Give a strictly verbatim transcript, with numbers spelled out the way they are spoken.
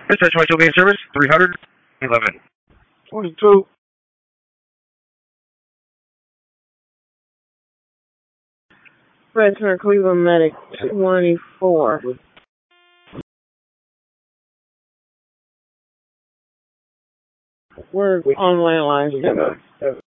This is twenty-two main service, three hundred eleven. twenty-two. Frederick Cleveland Medic, twenty-four. We're on landline.